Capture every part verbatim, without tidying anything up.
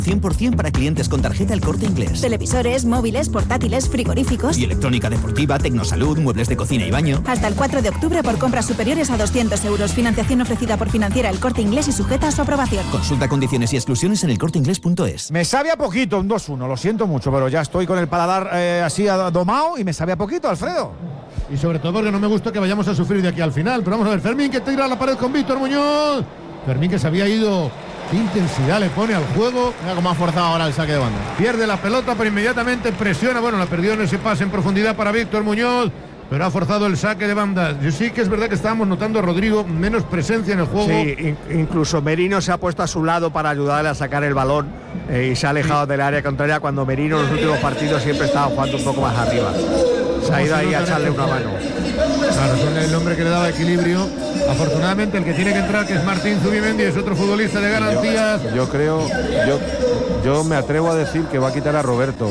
cien por cien para clientes con tarjeta El Corte Inglés. Televisores, móviles, portátiles, frigoríficos. Y electrónica deportiva, Tecnosalud, muebles de cocina y baño. Hasta el cuatro de octubre por compras superiores a doscientos euros. Financiación ofrecida por Financiera El Corte Inglés y sujeta a su aprobación. Consulta condiciones y exclusiones en elcorteinglés punto es. Me sabe a poquito un dos uno, lo siento mucho, pero ya estoy con el paladar eh, así domado y me sabe a poquito, Alfredo. Y sobre todo porque no me gusta que vayamos a sufrir de aquí al final. Pero vamos a ver, Fermín que tira a la pared con Víctor Muñoz. Fermín que se había ido. ¿Qué intensidad le pone al juego? Mira cómo ha forzado ahora el saque de banda. Pierde la pelota, pero inmediatamente presiona. Bueno, la perdió en ese pase en profundidad para Víctor Muñoz, pero ha forzado el saque de banda. Yo sí que es verdad que estábamos notando a Rodrigo menos presencia en el juego. Sí, in- incluso Merino se ha puesto a su lado para ayudarle a sacar el balón eh, y se ha alejado del área contraria cuando Merino en los últimos partidos siempre estaba jugando un poco más arriba. Se ha ido ahí a echarle una mano. Claro, son el hombre que le daba equilibrio. Afortunadamente el que tiene que entrar, que es Martín Zubimendi, es otro futbolista de garantías. Yo, yo creo, yo, yo me atrevo a decir que va a quitar a Roberto.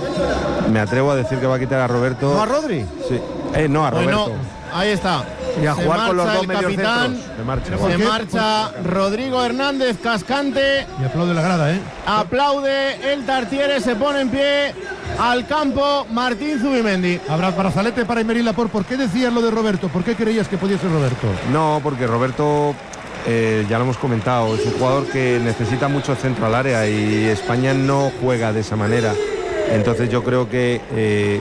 Me atrevo a decir que va a quitar a Roberto. ¿No a Rodri? Sí. Eh, no, a Roberto. Bueno, ahí está. Y a Se jugar con los marcha dos el medios capitán, centros. Se marcha. ¿Por Se qué? marcha Rodrigo Hernández Cascante. Y aplaude la grada, ¿eh? Aplaude el Tartiere, se pone en pie al campo Martín Zubimendi. Habrá brazalete para Emery Laporte. ¿Por qué decías lo de Roberto? ¿Por qué creías que podía ser Roberto? No, porque Roberto, eh, ya lo hemos comentado, es un jugador que necesita mucho centro al área y España no juega de esa manera. Entonces yo creo que eh, eh,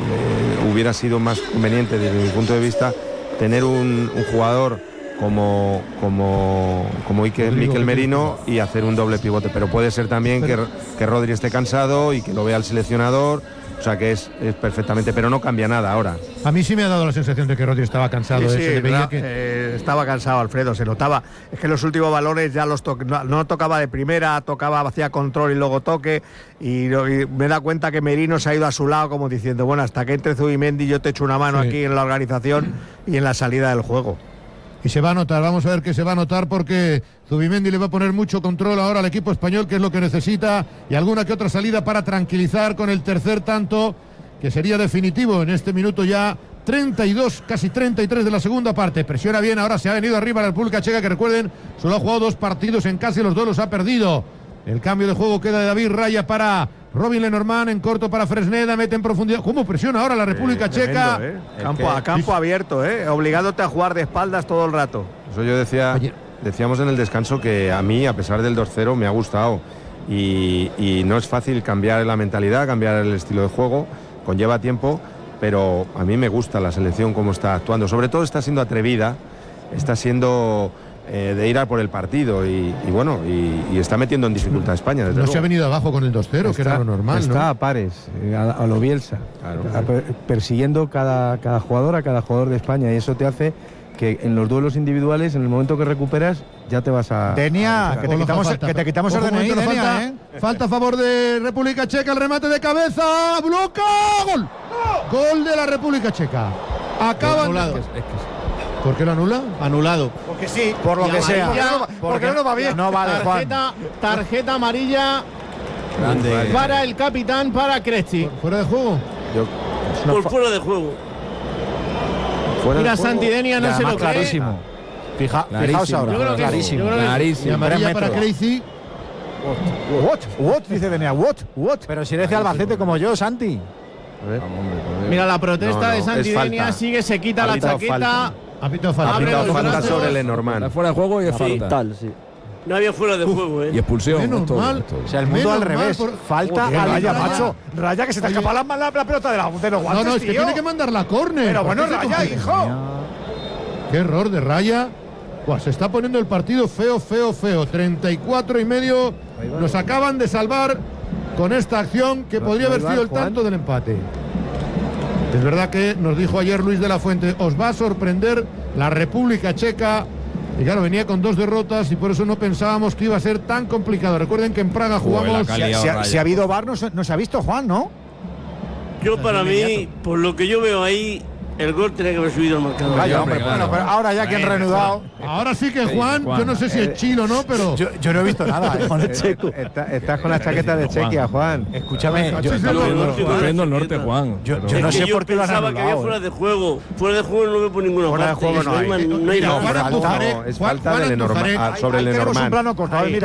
hubiera sido más conveniente desde mi punto de vista tener un, un jugador como como como Iker, Mikel Merino y hacer un doble pivote, pero puede ser también Pero, que, que Rodri esté cansado y que lo vea el seleccionador, o sea que es, es perfectamente, pero no cambia nada ahora. A mí sí me ha dado la sensación de que Rodri estaba cansado. Sí, ¿eh? sí, Se le veía ra- que... eh, estaba cansado Alfredo, se notaba. Es que los últimos balones ya los to- no, no tocaba de primera, tocaba, hacía control y luego toque. Y, lo- y me da cuenta que Merino se ha ido a su lado como diciendo, bueno, hasta que entre Zubimendi yo te echo una mano Sí. aquí en la organización y en la salida del juego. Y se va a notar, vamos a ver qué se va a notar porque Zubimendi le va a poner mucho control ahora al equipo español, que es lo que necesita, y alguna que otra salida para tranquilizar con el tercer tanto, que sería definitivo en este minuto ya treinta y dos, casi treinta y tres de la segunda parte. Presiona bien, ahora se ha venido arriba la República Checa, que recuerden, solo ha jugado dos partidos en casi los dos los ha perdido. El cambio de juego queda de David Raya para Robin Lenormand, en corto para Fresneda, mete en profundidad. ¿Cómo presiona ahora la República Eh, Checa? tremendo, ¿eh? Es Campo, que- a campo abierto, ¿eh? Obligándote a jugar de espaldas todo el rato. Eso yo decía, Oye. decíamos en el descanso que a mí, a pesar del dos cero, me ha gustado. Y, y no es fácil cambiar la mentalidad, cambiar el estilo de juego, conlleva tiempo, pero a mí me gusta la selección como está actuando. Sobre todo está siendo atrevida, está siendo eh, de ir a por el partido y, y bueno, y, y está metiendo en dificultad a España. Desde No luego. se ha venido abajo con el dos cero, que era lo normal, Está ¿no? a pares, eh, a, a lo Bielsa, Claro. a per- persiguiendo cada, cada jugador a cada jugador de España, y eso te hace que en los duelos individuales, en el momento que recuperas, ya te vas a... Denia, a que te Ojo, quitamos, falta. que te quitamos el Ojo, D N I, momento, Denia, falta, ¿eh? falta a favor de República Checa, el remate de cabeza, bloca, gol. Gol de la República Checa. Acaban Anulado. de... ¿Por qué lo anula? Anulado. Porque sí, por lo Y que sea. amarilla, Porque no nos va bien. No vale, Juan. Tarjeta, tarjeta amarilla Grande. para el capitán, para Cresci. ¿Fuera de juego? Yo- Por fuera de juego. fuera de Mira, juego. Santidenia no Y se lo además cree. clarísimo. Fija, Clarísimo. fijaos ahora. Yo creo que sí, clarísimo. yo creo que sí. Y Clarísimo. amarilla Tres para metros. Crazy. What? What? Dice Denia, what? What? Pero si eres de Albacete como yo, Santi. A ver. Mira la protesta No, no, de es Santidenia, falta. sigue, se quita Ha la pitado chaqueta. falta. Ha pitado Ha falta. Abre pitado los falta brazos. sobre Lenormand. fuera de juego y es Sí. falta. No había fuera de juego, ¿eh? Y expulsión. Menos esto- mal. esto- O sea, el mundo Menos al mal revés. por- Falta Joder, a Raya, Raya. macho. Raya, que se te Oye. escapa la, la, la pelota de, la, de los guantes, No, no, es que tío. tiene que mandar la córner. Pero ¿Por bueno, qué se Raya, complica? hijo. Qué error de Raya. Buah, se está poniendo el partido feo, feo, feo. treinta y cuatro y medio. Nos acaban de salvar con esta acción que ¿No- podría no haber hay sido VAR, el Juan? tanto del empate. Es verdad que nos dijo ayer Luis de la Fuente, os va a sorprender la República Checa. Y claro, venía con dos derrotas y por eso no pensábamos que iba a ser tan complicado. Recuerden que en Praga jugamos... Si, ha- si ha- si ha habido V A R, no se, no se ha visto, Juan, ¿no? Yo para mí, por lo que yo veo ahí, el gol tenía que haber subido al marcador. Vaya, hombre, bueno, pero ahora ya que han reanudado. Ahora sí que Juan, yo no sé si es chilo o no, pero... Yo, yo no he visto nada, ¿eh? Está- estás con la chaqueta de Chequia, Juan. Escúchame, yo, Sí, sí, No, no, no, no, no, Estoy viendo el no, norte, no. Juan. yo, pero- yo no Es sé que yo por qué lo han pensaba que había anulado. fuera ¿eh? de juego. Fuera de juego no veo por ninguna Fuera de parte. juego Y no hay. no hay- no hay Mira, nada. Juan falta, Andujaré, no, es Juan- falta Juan de Lenormand, Andujaré. ah, sobre Ahí tenemos un Lenormand. plano cortado, Ahí. mira.